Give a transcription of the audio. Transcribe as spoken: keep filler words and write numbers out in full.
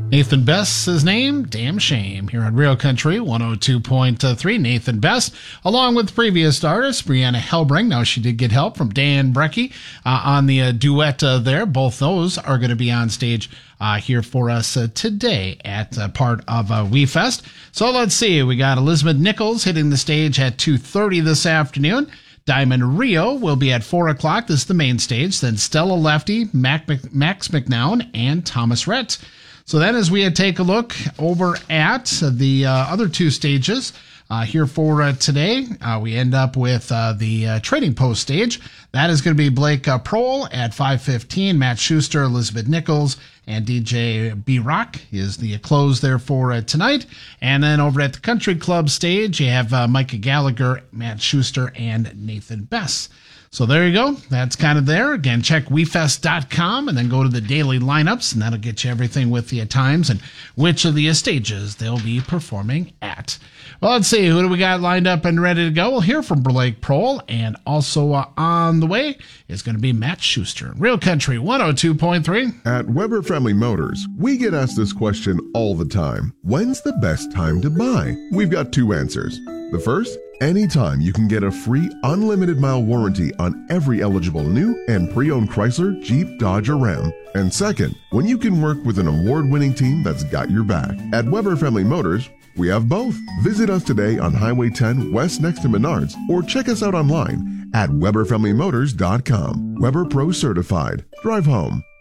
Nathan Best's his name, damn shame. Here on Real Country one oh two point three, Nathan Best, along with previous artist Brianna Helbring. Now, she did get help from Dan Brecky uh, on the uh, duet uh, there. Both those are going to be on stage uh, here for us uh, today at uh, part of uh, WeFest. So let's see. We got Elizabeth Nichols hitting the stage at two thirty this afternoon. Diamond Rio will be at four o'clock. This is the main stage. Then Stella Lefty, Mac, Max McNown, and Thomas Rhett. So then as we take a look over at the uh, other two stages uh, here for uh, today, uh, we end up with uh, the uh, Trading Post stage. That is going to be Blake uh, Prohl at five fifteen, Matt Schuster, Elizabeth Nichols, and D J B-Rock is the close there for uh, tonight. And then over at the Country Club stage, you have uh, Micah Gallagher, Matt Schuster, and Nathan Best. So there you go. That's kind of there. Again, check we fest dot com and then go to the daily lineups, and that'll get you everything with the times and which of the stages they'll be performing at. Well, let's see. Who do we got lined up and ready to go? We'll hear from Blake Prohl, and also uh, on the way is going to be Matt Schuster. Real Country one oh two point three. At Weber Family Motors, we get asked this question all the time. When's the best time to buy? We've got two answers. The first, anytime you can get a free unlimited mile warranty on every eligible new and pre-owned Chrysler, Jeep, Dodge, or Ram. And second, when you can work with an award-winning team that's got your back. At Weber Family Motors, we have both. Visit us today on Highway ten West next to Menards, or check us out online at weber family motors dot com. Weber Pro Certified. Drive home.